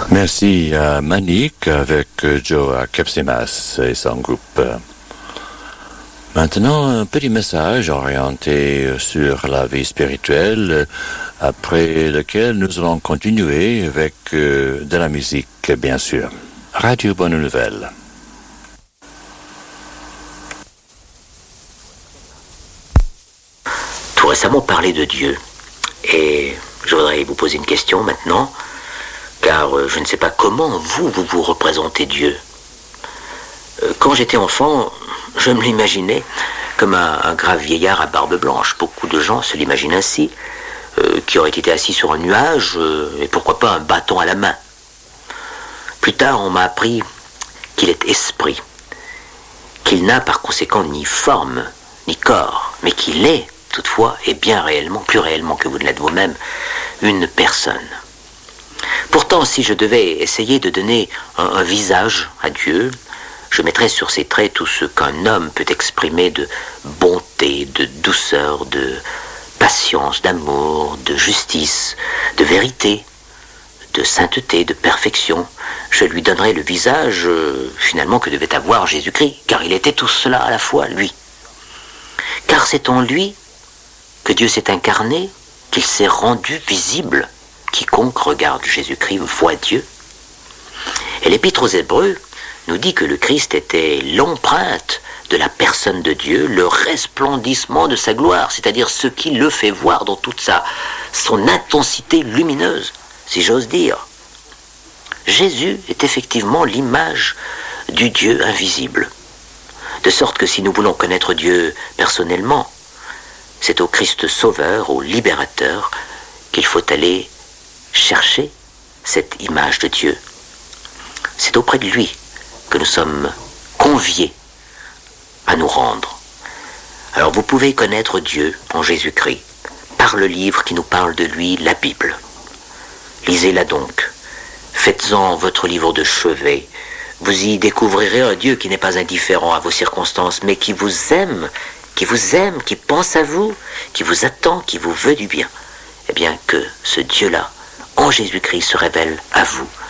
Merci à Manique avec Joe Kepsimas et son groupe. Maintenant, un petit message orienté sur la vie spirituelle, après lequel nous allons continuer avec de la musique, bien sûr. Radio Bonne Nouvelle. Tout récemment parlé de Dieu, et je voudrais vous poser une question maintenant, car je ne sais pas comment vous représentez Dieu. Quand j'étais enfant, je me l'imaginais comme un grave vieillard à barbe blanche. Beaucoup de gens se l'imaginent ainsi, qui aurait été assis sur un nuage, et pourquoi pas un bâton à la main. Plus tard, on m'a appris qu'il est esprit, qu'il n'a par conséquent ni forme, ni corps, mais qu'il est, toutefois, et bien réellement, plus réellement que vous ne l'êtes vous-même, une personne. Pourtant, si je devais essayer de donner un visage à Dieu, je mettrais sur ses traits tout ce qu'un homme peut exprimer de bonté, de douceur, de patience, d'amour, de justice, de vérité, de sainteté, de perfection. Je lui donnerais le visage, finalement, que devait avoir Jésus-Christ, car il était tout cela à la fois, lui. Car c'est en lui que Dieu s'est incarné, qu'il s'est rendu visible. Quiconque regarde Jésus-Christ voit Dieu. Et l'Épître aux Hébreux nous dit que le Christ était l'empreinte de la personne de Dieu, le resplendissement de sa gloire, c'est-à-dire ce qui le fait voir dans toute son intensité lumineuse, si j'ose dire. Jésus est effectivement l'image du Dieu invisible. De sorte que si nous voulons connaître Dieu personnellement, c'est au Christ Sauveur, au Libérateur, qu'il faut aller chercher cette image de Dieu. C'est auprès de lui que nous sommes conviés à nous rendre. Alors vous pouvez connaître Dieu en Jésus-Christ par le livre qui nous parle de lui, la Bible. Lisez-la donc. Faites-en votre livre de chevet. Vous y découvrirez un Dieu qui n'est pas indifférent à vos circonstances, mais qui vous aime, qui pense à vous, qui vous attend, qui vous veut du bien. Eh bien que ce Dieu-là, en Jésus-Christ, se révèle à vous